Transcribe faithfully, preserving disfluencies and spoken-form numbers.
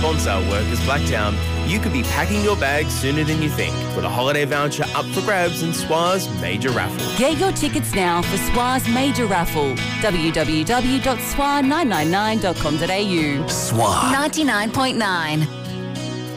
sponsor, Workers Blacktown, you could be packing your bags sooner than you think with a holiday voucher up for grabs in S W A's Major Raffle. Get your tickets now for S W A's Major Raffle. w w w dot s w a nine nine nine dot com dot a u. S W A ninety-nine point nine.